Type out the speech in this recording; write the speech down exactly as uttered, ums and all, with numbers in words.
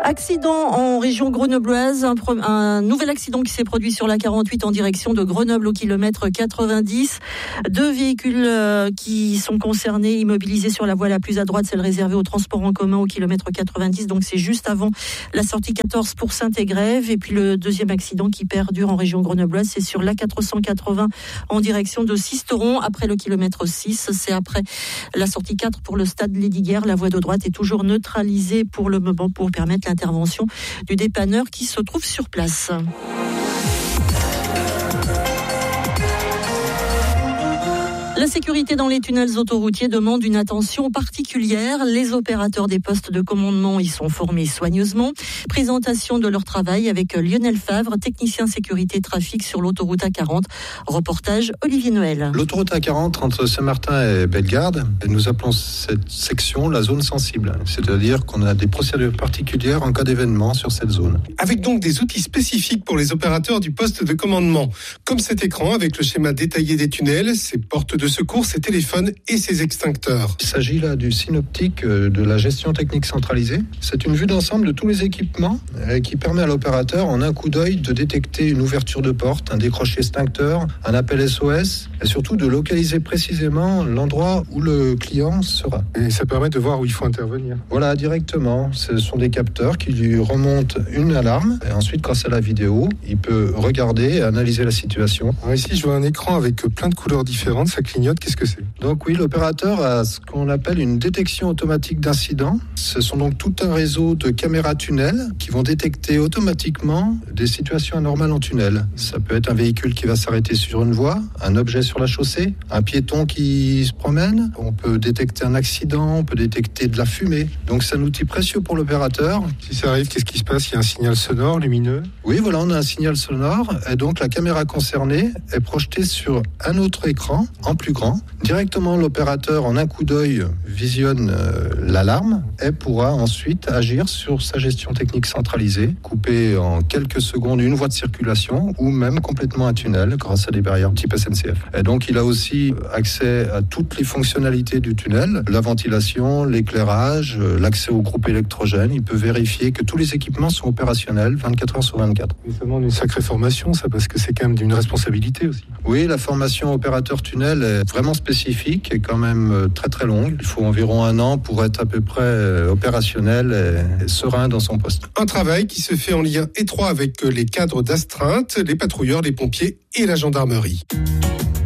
Accident en région grenobloise, un, pro- un nouvel accident qui s'est produit sur la quarante-huit en direction de Grenoble au kilomètre quatre-vingt-dix. Deux véhicules euh, qui sont concernés, immobilisés sur la voie la plus à droite, celle réservée au transport en commun au kilomètre quatre-vingt-dix, donc c'est juste avant la sortie quatorze pour Saint-Égrève. Et puis le deuxième accident qui perdure en région grenobloise, c'est sur l'A quatre cent quatre-vingts en direction de Sisteron, après le kilomètre six, c'est après la sortie quatre pour le stade Lesdiguières. La voie de droite est toujours neutralisée pour le moment pour permettre l'intervention du dépanneur qui se trouve sur place. La sécurité dans les tunnels autoroutiers demande une attention particulière. Les opérateurs des postes de commandement y sont formés soigneusement. Présentation de leur travail avec Lionel Favre, technicien sécurité trafic sur l'autoroute A quarante. Reportage Olivier Noël. L'autoroute A quarante entre Saint-Martin et Bellegarde, nous appelons cette section la zone sensible. C'est-à-dire qu'on a des procédures particulières en cas d'événement sur cette zone. Avec donc des outils spécifiques pour les opérateurs du poste de commandement. Comme cet écran avec le schéma détaillé des tunnels, ses portes de secours, ses téléphones et ses extincteurs. Il s'agit là du synoptique de la gestion technique centralisée. C'est une vue d'ensemble de tous les équipements qui permet à l'opérateur en un coup d'œil de détecter une ouverture de porte, un décroché extincteur, un appel S O S et surtout de localiser précisément l'endroit où le client sera. Et ça permet de voir où il faut intervenir. Voilà, directement. Ce sont des capteurs qui lui remontent une alarme et ensuite, grâce à la vidéo, il peut regarder et analyser la situation. Alors ici, je vois un écran avec plein de couleurs différentes. Ça clignote. Qu'est-ce que c'est ? Donc oui, l'opérateur a ce qu'on appelle une détection automatique d'incidents. Ce sont donc tout un réseau de caméras tunnels qui vont détecter automatiquement des situations anormales en tunnel. Ça peut être un véhicule qui va s'arrêter sur une voie, un objet sur la chaussée, un piéton qui se promène. On peut détecter un accident, on peut détecter de la fumée. Donc c'est un outil précieux pour l'opérateur. Si ça arrive, qu'est-ce qui se passe ? Il y a un signal sonore, lumineux ? Oui, voilà, on a un signal sonore et donc la caméra concernée est projetée sur un autre écran en plus grand. Directement, l'opérateur, en un coup d'œil, visionne euh, l'alarme et pourra ensuite agir sur sa gestion technique centralisée, couper en quelques secondes une voie de circulation ou même complètement un tunnel grâce à des barrières type S N C F. Et donc, il a aussi accès à toutes les fonctionnalités du tunnel, la ventilation, l'éclairage, euh, l'accès au groupe électrogène. Il peut vérifier que tous les équipements sont opérationnels vingt-quatre heures sur vingt-quatre. Mais ça demande une sacrée formation, ça, parce que c'est quand même d'une responsabilité aussi. Oui, la formation opérateur tunnel est vraiment spécifique et quand même très très longue. Il faut environ un an pour être à peu près opérationnel et serein dans son poste. Un travail qui se fait en lien étroit avec les cadres d'astreinte, les patrouilleurs, les pompiers et la gendarmerie.